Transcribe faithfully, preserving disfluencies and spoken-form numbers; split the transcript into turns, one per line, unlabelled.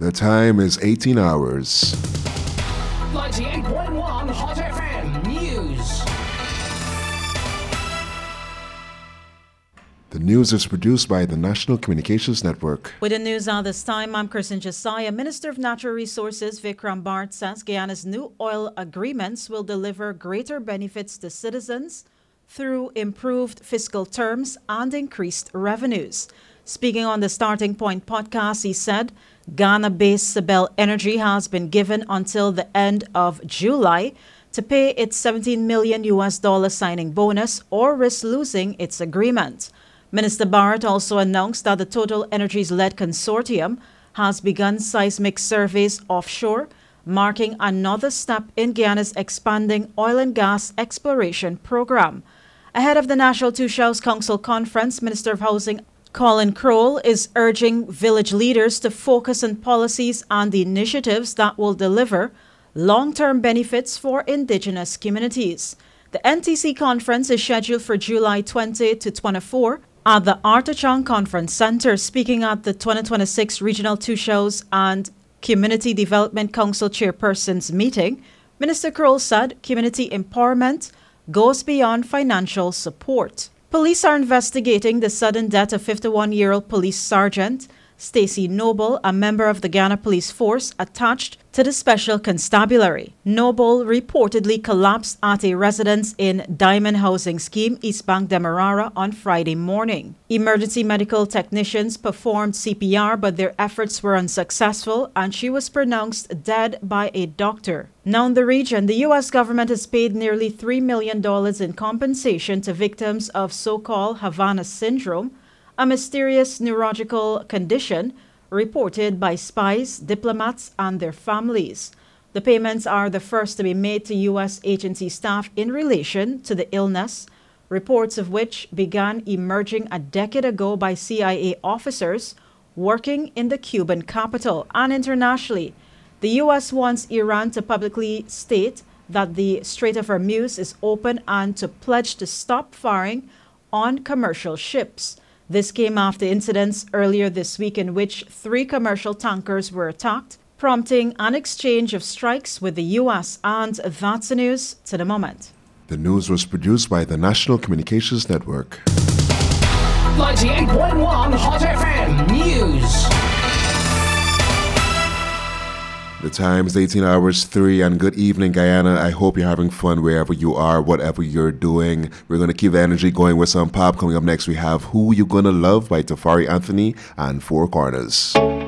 The time is eighteen hours.
ninety-eight point one Hot F M News.
The news is produced by the National Communications Network.
With the news at this time, I'm Kirsten Josiah. Minister of Natural Resources Vikram Bharat says Guyana's new oil agreements will deliver greater benefits to citizens through improved fiscal terms and increased revenues. Speaking on the Starting Point podcast, he said Ghana-based Sibel Energy has been given until the end of July to pay its seventeen million U S dollar signing bonus or risk losing its agreement. Minister Bharat also announced that the Total Energies-led consortium has begun seismic surveys offshore, marking another step in Guyana's expanding oil and gas exploration program. Ahead of the National Two Shelves Council Conference, Minister of Housing Colin Crowell is urging village leaders to focus on policies and initiatives that will deliver long-term benefits for indigenous communities. The N T C conference is scheduled for July twentieth to twenty-fourth at the Arthur Chang Conference Center. Speaking at the twenty twenty-six Regional Two Shows and Community Development Council Chairpersons meeting, Minister Crowell said community empowerment goes beyond financial support. Police are investigating the sudden death of fifty-one-year-old police sergeant Stacey Noble, a member of the Ghana Police Force attached to the Special Constabulary. Noble reportedly collapsed at a residence in Diamond Housing Scheme, East Bank, Demerara, on Friday morning. Emergency medical technicians performed C P R, but their efforts were unsuccessful, and she was pronounced dead by a doctor. Now in the region, the U S government has paid nearly three million dollars in compensation to victims of so-called Havana syndrome, a mysterious neurological condition reported by spies, diplomats, and their families. The payments are the first to be made to U S agency staff in relation to the illness, reports of which began emerging a decade ago by C I A officers working in the Cuban capital. And internationally, the U S wants Iran to publicly state that the Strait of Hormuz is open and to pledge to stop firing on commercial ships. This came after incidents earlier this week in which three commercial tankers were attacked, prompting an exchange of strikes with the U S. And that's the news to the moment.
The news was produced by the National Communications Network.
ninety-eight point one Hot F M News.
The time is eighteen hours three, and good evening, Guyana. I hope you're having fun wherever you are, whatever you're doing. We're going to keep the energy going with some pop. Coming up next, we have Who You Gonna Love by Tafari Anthony and Four Corners.